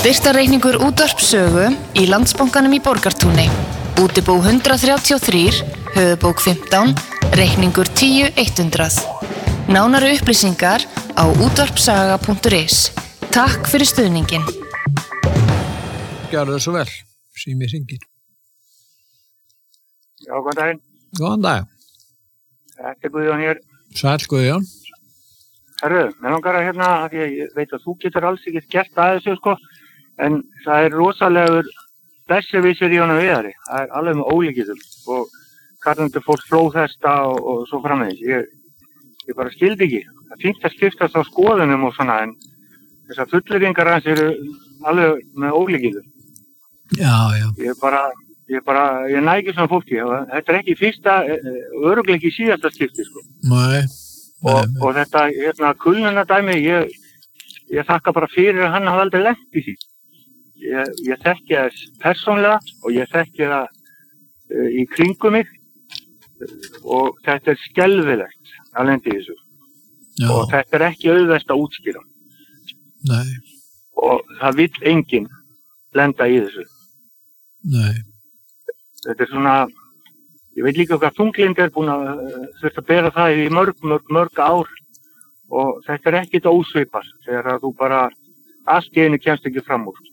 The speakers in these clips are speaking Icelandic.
Styrktarreikningur útvarpssögu í Landsbankanum í Borgartúni. Útibú 133, höfuðbók 15, reikningur 10100. Nánari upplýsingar á útvarpssaga.is. Takk fyrir stuðningin. Gjörðu svo vel, sími hringir. Já, góðan daginn. Góðan dag. Þetta Guðjón hér. Sæll Guðjón. Herru, mér langar að af því að ég veit að þú getur alls ekki gert að þessu, sko, en það rosalegur besserwisser í honum Viðari. Það alveg með ólíkindum og karlandi fólk flóðhesta og svo framvegis. Ég bara skildi ekki. Það fínt að skiptast á skoðunum og svona, en þessar fullyrðingar hans eru alveg með ólíkindum. Já. Ég nægi svona fólki og þetta ekki fyrsta, örugglega ekki síðasta skipti, sko. Nei. Og þetta kulnunardæmi, ég þakka bara fyrir að hann hafi aldrei lent í því. Ég þekki þess persónlega og ég þekki það í kringum mig og þetta skelfilegt að lenda í þessu. Já. Og þetta ekki auðvelt að útskýra. Nei. Og það vill enginn lenda í þessu. Nei. Þetta svona, ég veit líka hvað þunglynd búin að þurft að bera það í mörg ár og þetta ekkert ósvipað þegar að þú bara allt í einu kemst ekki fram úr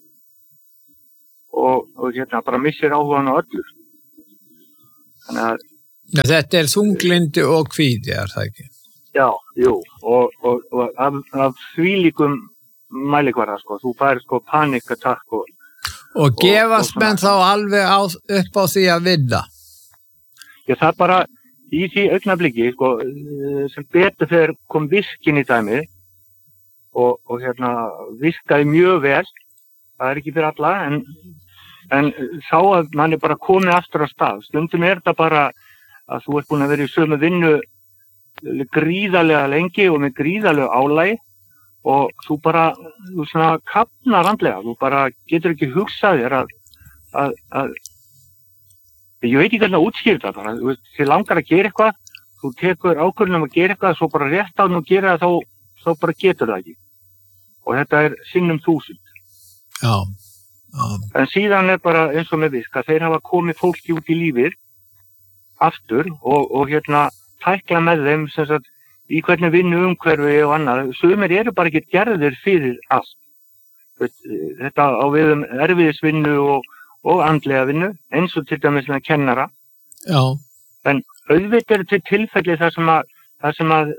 og bara missir áhugan á öllu. Þannig að þetta þunglindi og kvíði, það ekki? Já, jú, og af þvílíkum mælikvarða, sko, þú fær sko panikattakk og gefast menn þá alveg upp á því að vinna? Já, það bara í því augnabliki, sko, sem betur þegar kom virkin í dæmið og virkaði mjög vel, það ekki fyrir alla, en sá að mann bara komið aftur á stað. Stundum þetta bara að þú búin að vera í sömu vinnu gríðarlega lengi og með gríðarlega álagi og þú svona kafnar andlega, þú bara getur ekki hugsað þér að ég veit ekki hvernig að útskýra það bara, þið langar að gera eitthvað, þú tekur ákvörðun að gera eitthvað, svo bara rétt á að gera það, þá bara getur það ekki. Og þetta sinnum 1000. Já. En síðan bara eins og með visk, að þeir hafa komið fólki út í lífið aftur og tækla með þeim sem sagt í hvernig vinnu umhverfi og annað. Sumir eru bara ekki gerðir fyrir allt. Þetta á við erfiðisvinnu og andlega vinnu, eins og til dæmis með kennara. Já. En auðvitað til tilfelli þar sem að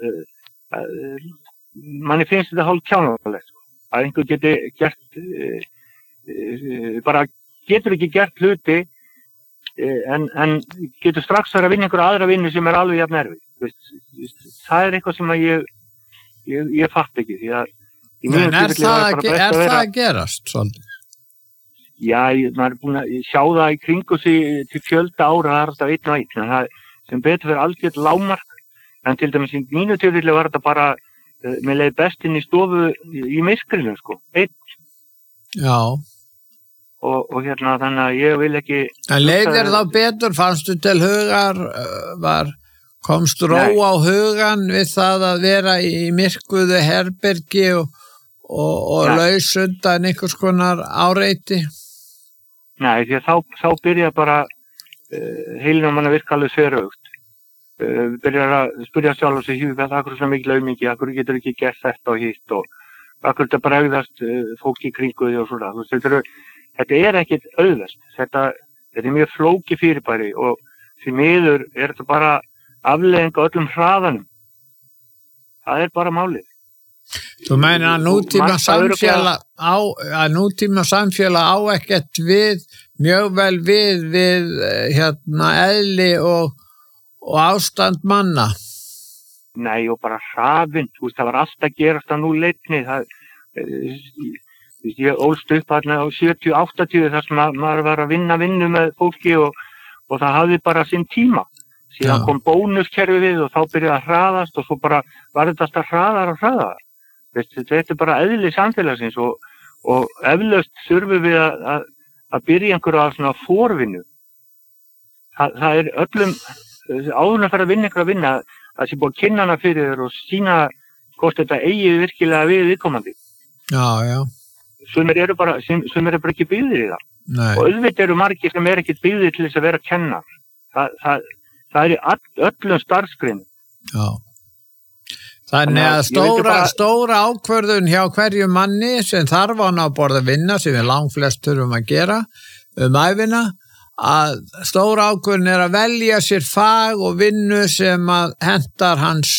manni finnst þetta hálf kjánalegt. Að einhver geti gert, bara getur ekki gert hluti, en getur strax að vinna einhverja aðra vinnu sem alveg jafn erfið. Það eitthvað sem að ég fatt ekki, því að en er það að gerast svolítið? Já, maður búin að sjá það í kringu sig til fjölda ára, það alltaf einn og einn, en það sem betur fyrir algjört lágmark, en til dæmis í mínu tilfelli var þetta bara með leið best inn í stofu í myrkrinu, sko, einn. Já. Og þannig að ég vil ekki... En leiðir þá betur, fannstu til hugar, komst ró á hugan við það að vera í myrkvuðu herbergi og laus undan einhvers konar áreiti? Nei, því að þá byrja bara heilin á mann að virka alveg sveraugt. Byrjar að spyrja sjálf og sig hvað það er svo mikil aumingi, akkur getur ekki gert þetta og hitt og akkur þetta bregðast fólk í kringu því og svona. Þetta ekkert auðvelt. Þetta er mjög flókið fyrirbæri og því miður þetta bara afleiðing á öllum hraðanum. Það bara málið. Þú meina að nútíma samfélag á ekkert mjög vel við eðli og ástand manna? Nei, og bara hraðinn. Það var allt að gerast á núleitni. Ég ólst upp á 70-80 þar sem maður var að vinnu með fólki og það hafði bara sinn tíma. Síðan kom bónuskerfi við og þá byrjaði að hraðast og svo bara var þetta alltaf hraðar. Þetta bara eðli samfélagsins og eflaust þurfum við að byrja einhverja svona forvinnu. Það öllum, áður að fara að vinna einhverja vinna, að sé búið að kynna hana fyrir þér og sína hvort þetta eigi virkilega við viðkomandi. Já. sumir eru bara ekki byggðir í það. Nei. Og auðvitað eru margir sem ekki byggðir til þess að vera kennar. Það er í öllum starfsgreinum. Já. Þannig að stóra ákvörðun hjá hverju manni sem þarf hann að borða vinna, sem við langflest þurfum að gera ævina, að stóra ákvörðun er að velja sér fag og vinnu sem að hentar hans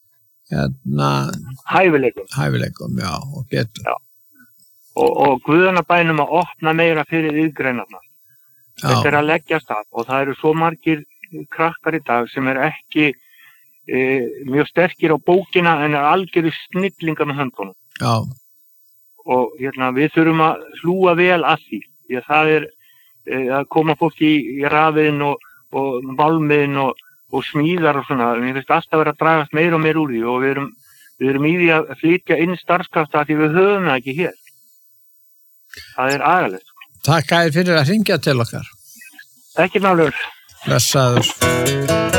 hæfileikum, já, og getur. Já. Og guðanabænum að opna meira fyrir iðgreinarnar. Þetta er að leggjast af og það eru svo margir krakkar í dag sem er ekki mjög sterkir á bókina en er algjöru snillinga með höndunum. Já. Og við þurfum að hlúa vel að því. Því að það er að koma fólk í rafiðin og málmiðin og smíðar og svona. Mér finnst alltaf vera að dragast meira og meira úr því og við erum í því að flytja inn starfskrafta því við höfum það ekki hér. Það er agalegt. Takk fyrir að hringja til okkar. Ekki nálega. Blessaður.